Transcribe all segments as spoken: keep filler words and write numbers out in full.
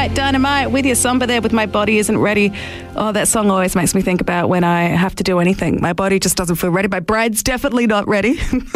right, Dynamite with your Somber there with My Body Isn't Ready. Oh, that song always makes me think about when I have to do anything. My body just doesn't feel ready. My brain's definitely not ready.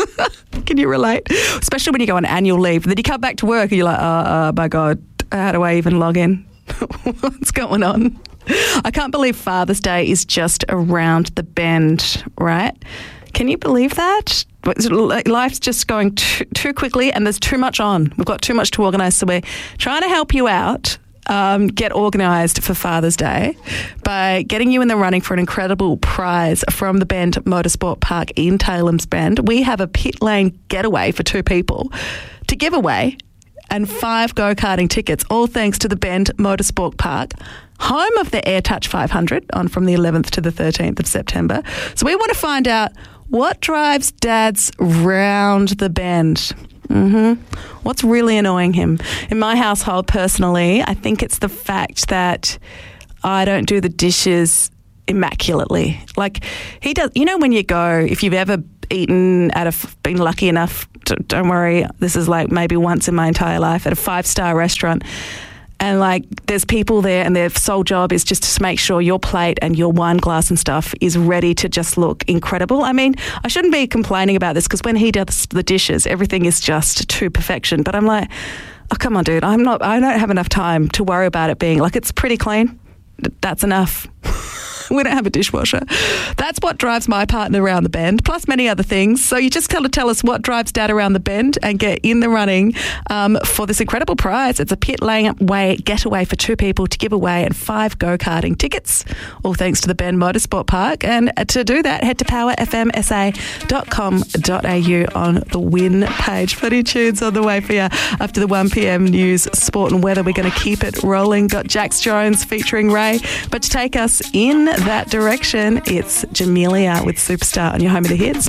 Can you relate? Especially when you go on annual leave. And then you come back to work and you're like, oh, oh my God, how do I even log in? What's going on? I can't believe Father's Day is just around the bend, right? Can you believe that? Life's just going too, too quickly and there's too much on. We've got too much to organise, so we're trying to help you out, um, get organised for Father's Day by getting you in the running for an incredible prize from the Bend Motorsport Park in Talem's Bend. We have a pit lane getaway for two people to give away and five go-karting tickets, all thanks to the Bend Motorsport Park, home of the AirTouch five hundred on from the eleventh to the thirteenth of September. So we want to find out what drives dads round the bend. Mm-hmm. What's really annoying him? In my household, personally, I think it's the fact that I don't do the dishes immaculately. Like he does. You know, when you go, if you've ever eaten at a, been lucky enough, to, don't worry, this is like maybe once in my entire life, at a five-star restaurant, and like there's people there and their sole job is just to make sure your plate and your wine glass and stuff is ready to just look incredible. I mean, I shouldn't be complaining about this because when he does the dishes, everything is just to perfection. But I'm like, oh, come on, dude, I'm not, I don't have enough time to worry about it being like, it's pretty clean. That's enough. We don't have a dishwasher. That's what drives my partner around the bend, plus many other things. So you just got to tell us what drives Dad around the bend and get in the running um, for this incredible prize. It's a pit lane way getaway for two people to give away and five go-karting tickets, all thanks to the Bend Motorsport Park. And to do that, head to power f m s a dot com dot a u on the win page. Funny tunes on the way for you after the one p m news, sport and weather. We're going to keep it rolling. Got Jax Jones featuring Ray. But to take us in that direction, it's Jamelia with Superstar on your Home of the Hits.